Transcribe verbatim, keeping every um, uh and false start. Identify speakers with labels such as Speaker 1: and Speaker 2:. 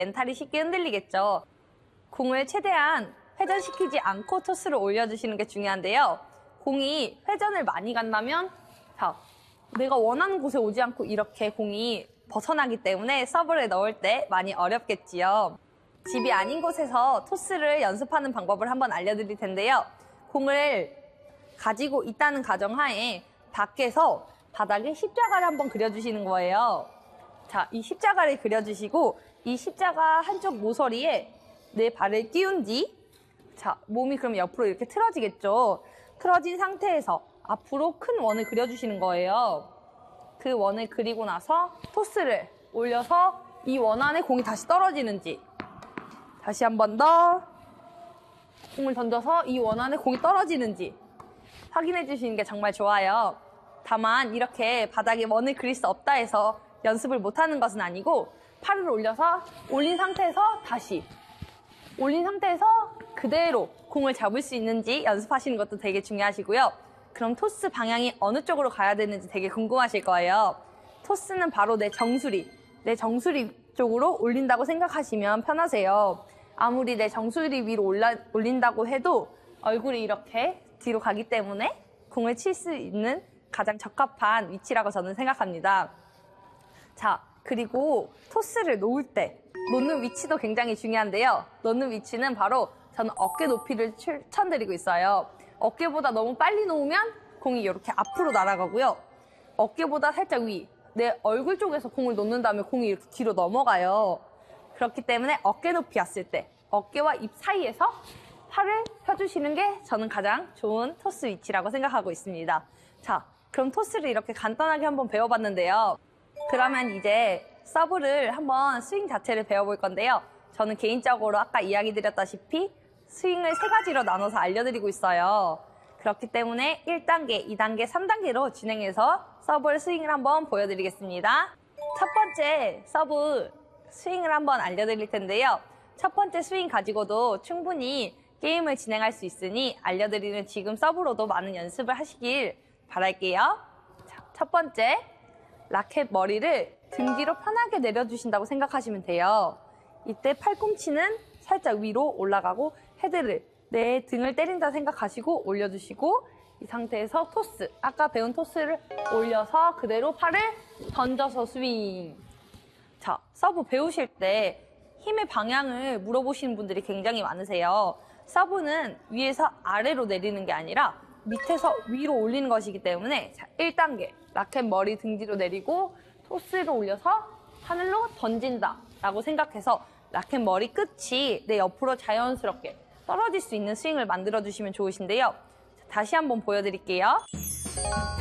Speaker 1: 멘탈이 쉽게 흔들리겠죠. 공을 최대한 회전시키지 않고 토스를 올려주시는 게 중요한데요. 공이 회전을 많이 간다면 자, 내가 원하는 곳에 오지 않고 이렇게 공이 벗어나기 때문에 서브를 넣을 때 많이 어렵겠지요. 집이 아닌 곳에서 토스를 연습하는 방법을 한번 알려드릴 텐데요. 공을 가지고 있다는 가정하에 밖에서 바닥에 십자가를 한번 그려주시는 거예요. 자, 이 십자가를 그려주시고 이 십자가 한쪽 모서리에 내 발을 띄운 뒤 자, 몸이 그럼 옆으로 이렇게 틀어지겠죠. 틀어진 상태에서 앞으로 큰 원을 그려주시는 거예요. 그 원을 그리고 나서 토스를 올려서 이 원 안에 공이 다시 떨어지는지 다시 한 번 더 공을 던져서 이 원 안에 공이 떨어지는지 확인해 주시는 게 정말 좋아요. 다만 이렇게 바닥에 원을 그릴 수 없다 해서 연습을 못하는 것은 아니고 팔을 올려서 올린 상태에서 다시 올린 상태에서 그대로 공을 잡을 수 있는지 연습하시는 것도 되게 중요하시고요. 그럼 토스 방향이 어느 쪽으로 가야 되는지 되게 궁금하실 거예요. 토스는 바로 내 정수리, 내 정수리 쪽으로 올린다고 생각하시면 편하세요. 아무리 내 정수리 위로 올라, 올린다고 해도 얼굴이 이렇게 뒤로 가기 때문에 공을 칠 수 있는 가장 적합한 위치라고 저는 생각합니다. 자, 그리고 토스를 놓을 때 놓는 위치도 굉장히 중요한데요. 놓는 위치는 바로 저는 어깨 높이를 추천드리고 있어요. 어깨보다 너무 빨리 놓으면 공이 이렇게 앞으로 날아가고요. 어깨보다 살짝 위, 내 얼굴 쪽에서 공을 놓는 다음에 공이 이렇게 뒤로 넘어가요. 그렇기 때문에 어깨 높이 왔을 때 어깨와 입 사이에서 팔을 펴주시는 게 저는 가장 좋은 토스 위치라고 생각하고 있습니다. 자, 그럼 토스를 이렇게 간단하게 한번 배워봤는데요. 그러면 이제 서브를 한번 스윙 자체를 배워볼 건데요. 저는 개인적으로 아까 이야기 드렸다시피 스윙을 세 가지로 나눠서 알려드리고 있어요. 그렇기 때문에 일 단계, 이 단계, 삼 단계로 진행해서 서브를 스윙을 한번 보여드리겠습니다. 첫 번째 서브 스윙을 한번 알려드릴 텐데요. 첫 번째 스윙 가지고도 충분히 게임을 진행할 수 있으니 알려드리는 지금 서브로도 많은 연습을 하시길 바랄게요. 자, 첫 번째, 라켓 머리를 등 뒤로 편하게 내려주신다고 생각하시면 돼요. 이때 팔꿈치는 살짝 위로 올라가고 헤드를 내 등을 때린다 생각하시고 올려주시고 이 상태에서 토스, 아까 배운 토스를 올려서 그대로 팔을 던져서 스윙. 자, 서브 배우실 때 힘의 방향을 물어보시는 분들이 굉장히 많으세요. 서브는 위에서 아래로 내리는 게 아니라 밑에서 위로 올리는 것이기 때문에 자, 일 단계 라켓 머리 등 뒤로 내리고 토스를 올려서 하늘로 던진다 라고 생각해서 라켓 머리 끝이 내 옆으로 자연스럽게 떨어질 수 있는 스윙을 만들어 주시면 좋으신데요. 자, 다시 한번 보여드릴게요.